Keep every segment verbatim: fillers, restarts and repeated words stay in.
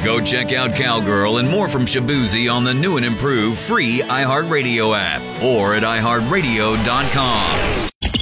Go check out Cowgirl and more from Shabuzi on the new and improved free iHeartRadio app or at i heart radio dot com.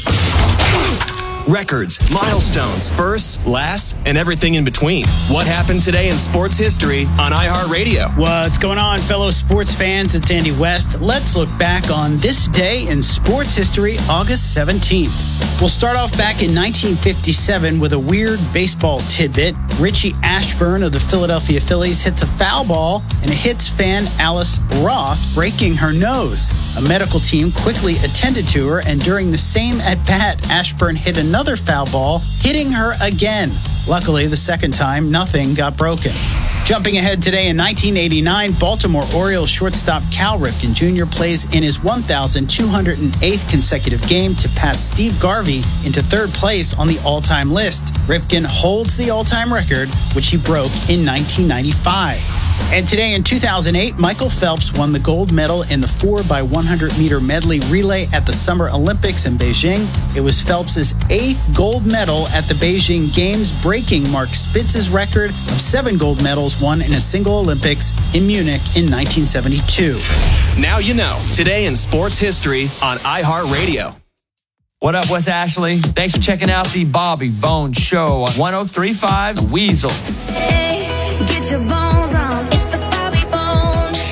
Records, milestones, firsts, lasts, and everything in between. What happened today in sports history on iHeartRadio? What's going on, fellow sports fans? It's Andy West. Let's look back on this day in sports history, August seventeenth. We'll start off back in nineteen fifty-seven with a weird baseball tidbit. Richie Ashburn of the Philadelphia Phillies hits a foul ball and it hits fan Alice Roth, breaking her nose. A medical team quickly attended to her, and during the same at-bat, Ashburn hit another foul ball, hitting her again. Luckily, the second time, nothing got broken. Jumping ahead today in nineteen eighty-nine, Baltimore Orioles shortstop Cal Ripken Junior plays in his one thousand two hundred eighth consecutive game to pass Steve Garvey into third place on the all-time list. Ripken holds the all-time record, which he broke in nineteen ninety-five. And today in two thousand eight, Michael Phelps won the gold medal in the four by one hundred meter medley relay at the Summer Olympics in Beijing. It was Phelps' eighth gold medal at the Beijing Games, breaking Mark Spitz's record of seven gold medals won in a single Olympics in Munich in nineteen seventy-two. Now you know. Today in sports history on iHeartRadio. What up, Wes Ashley? Thanks for checking out the Bobby Bones Show on one oh three point five The Weasel. Hey, get your bones on. It's the Bobby Bones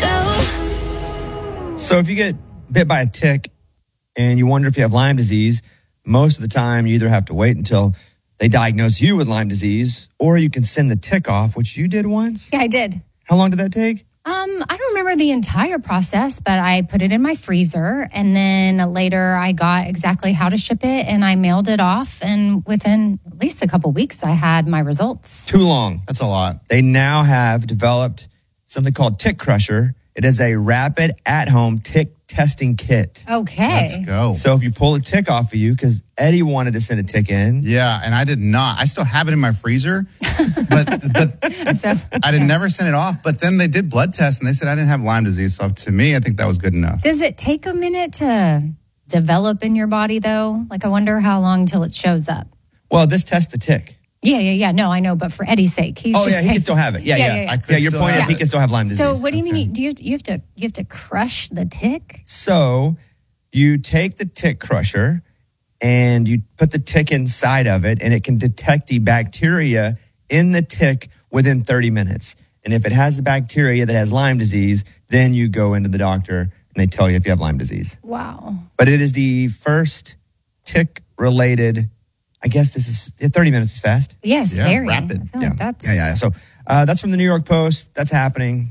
Show. So if you get bit by a tick and you wonder if you have Lyme disease, most of the time you either have to wait until they diagnose you with Lyme disease, or you can send the tick off, which you did once. Yeah, I did. How long did that take? Um, I don't remember the entire process, but I put it in my freezer, and then later I got exactly how to ship it, and I mailed it off, and within at least a couple weeks, I had my results. Too long. That's a lot. They now have developed something called Tick Crusher. It is a rapid at-home tick testing kit. Okay. Let's go. So if you pull a tick off of you, because Eddie wanted to send a tick in. Yeah, and I did not. I still have it in my freezer, but, but So, I did never send it off. But then they did blood tests, and they said I didn't have Lyme disease. So to me, I think that was good enough. does it take a minute to develop in your body, though? Like, I wonder how long till it shows up. Well, this tests the tick. Yeah, yeah, yeah. No, I know, but for Eddie's sake, he's Oh, just yeah, he saying- can still have it. Yeah, Yeah, yeah. yeah, yeah. I could Yeah, your still point have is he it. can still have Lyme disease. So, what do you mean? Do you you have to you have to crush the tick? So you take the tick crusher and you put the tick inside of it, and it can detect the bacteria in the tick within thirty minutes. And if it has the bacteria that has Lyme disease, then you go into the doctor and they tell you if you have Lyme disease. Wow. But it is the first tick-related, I guess this is, yeah, thirty minutes is fast. Yes, Yeah, very rapid. I feel Yeah, like that's yeah, yeah. So uh, that's from the New York Post. That's happening.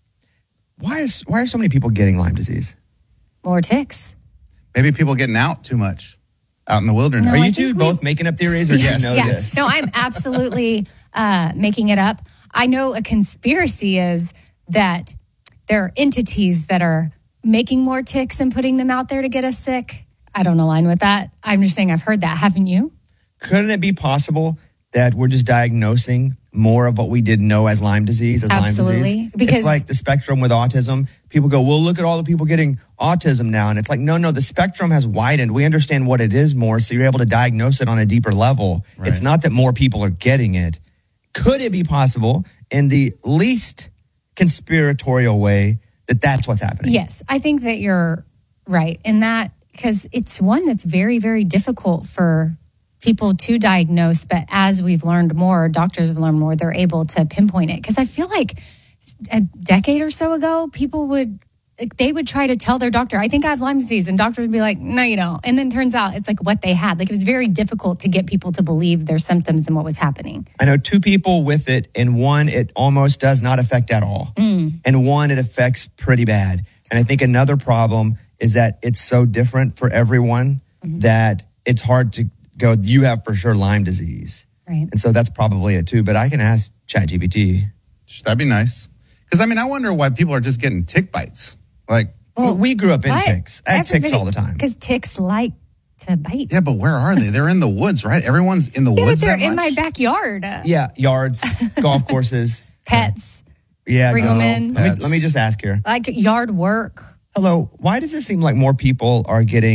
Why is why are so many people getting Lyme disease? more ticks. Maybe people getting out too much out in the wilderness. No, Are I you think two we- both making up theories, or do you know yeah. this? No, I'm absolutely uh, making it up. I know a conspiracy is that there are entities that are making more ticks and putting them out there to get us sick. I don't align with that. I'm just saying I've heard that. Haven't you? Couldn't it be possible that we're just diagnosing more of what we didn't know as Lyme disease, as Absolutely. Lyme disease? Because- it's like the spectrum with autism. People go, well, look at all the people getting autism now. And it's like, no, no, the spectrum has widened. We understand what it is more, so you're able to diagnose it on a deeper level. Right. It's not that more people are getting it. Could it be possible in the least conspiratorial way that that's what's happening? Yes, I think that you're right in that, because it's one that's very, very difficult for people to diagnose. But as we've learned more, doctors have learned more, they're able to pinpoint it. Because I feel like a decade or so ago, people would, like, they would try to tell their doctor, I think I have Lyme disease. And doctors would be like, no, you don't. And then turns out it's like what they had. Like, it was very difficult to get people to believe their symptoms and what was happening. I know two people with it, and one it almost does not affect at all. Mm. And one it affects pretty bad. And I think another problem is that it's so different for everyone Mm-hmm. that it's hard to go, you have for sure Lyme disease. Right. And so that's probably it too. But I can ask ChatGPT. That'd be nice. Because, I mean, I wonder why people are just getting tick bites. Like, Well, we grew up in What? ticks. I had ticks Everybody- all the time. Because ticks like to bite. yeah, but where are they? They're in the woods, right? Everyone's in the Yeah, but woods they're that in my much? backyard. Yeah, yards, golf courses. Pets. Yeah, Bring no. 'em in. Let me, let me just ask here. Like yard work. Hello, why does it seem like more people are getting